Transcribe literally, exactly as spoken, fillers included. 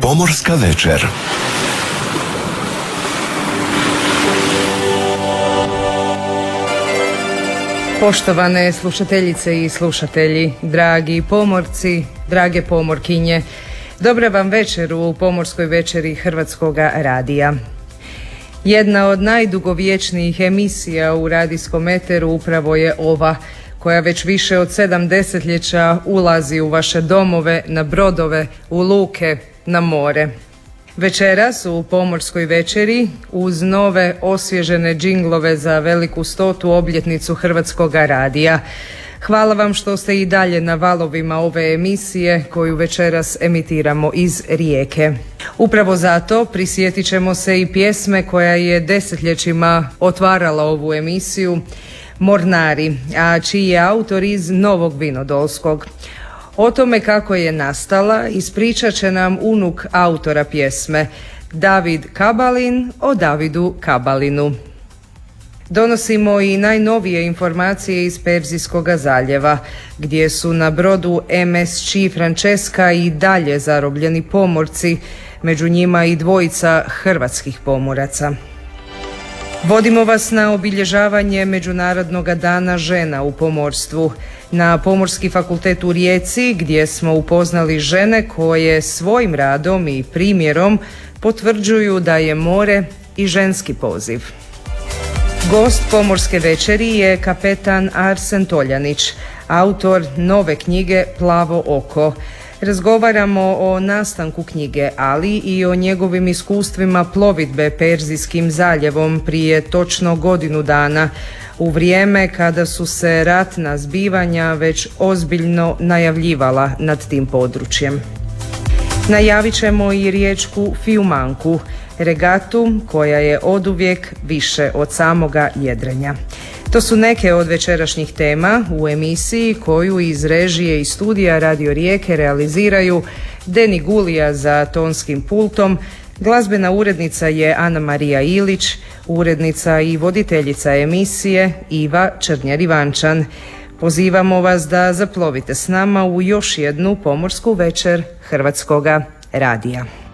Pomorska večer. Poštovane slušateljice i slušatelji, dragi pomorci, drage pomorkinje, dobra vam večer u Pomorskoj večeri Hrvatskoga radija. Jedna od najdugovječnijih emisija u radijskom eteru upravo je ova, koja već više od sedam desetljeća ulazi u vaše domove, na brodove, u luke, na more. Večeras u Pomorskoj večeri, uz nove osvježene džinglove za veliku stotu obljetnicu Hrvatskoga radija. Hvala vam što ste i dalje na valovima ove emisije koju večeras emitiramo iz Rijeke. Upravo zato prisjetit ćemo se i pjesme koja je desetljećima otvarala ovu emisiju, Mornari, a čiji je autor iz Novog Vinodolskog. O tome kako je nastala ispričat će nam unuk autora pjesme, David Kabalin o Davidu Kabalinu. Donosimo i najnovije informacije iz Perzijskoga zaljeva, gdje su na brodu M S G Francesca i dalje zarobljeni pomorci, među njima i dvojica hrvatskih pomoraca. Vodimo vas na obilježavanje Međunarodnog dana žena u pomorstvu, na Pomorski fakultet u Rijeci, gdje smo upoznali žene koje svojim radom i primjerom potvrđuju da je more i ženski poziv. Gost Pomorske večeri je kapetan Arsen Toljanić, autor nove knjige Plavo oko. Razgovaramo o nastanku knjige, ali i o njegovim iskustvima plovidbe Perzijskim zaljevom prije točno godinu dana, u vrijeme kada su se ratna zbivanja već ozbiljno najavljivala nad tim područjem. Najavit ćemo i riječku Fiumanku, regatu koja je oduvijek više od samoga jedrenja. To su neke od večerašnjih tema u emisiji koju iz režije i studija Radio Rijeke realiziraju Deni Gulija za tonskim pultom, glazbena urednica je Ana Marija Ilić, urednica i voditeljica emisije Iva Črnjar-Ivančan. Pozivamo vas da zaplovite s nama u još jednu Pomorsku večer Hrvatskoga radija.